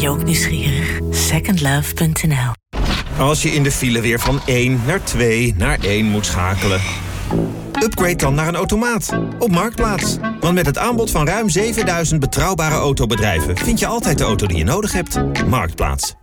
je ook nieuwsgierig? Secondlove.nl. Als je in de file weer van 1 naar 2 naar 1 moet schakelen. Upgrade dan naar een automaat op Marktplaats. Want met het aanbod van ruim 7000 betrouwbare autobedrijven vind je altijd de auto die je nodig hebt. Marktplaats.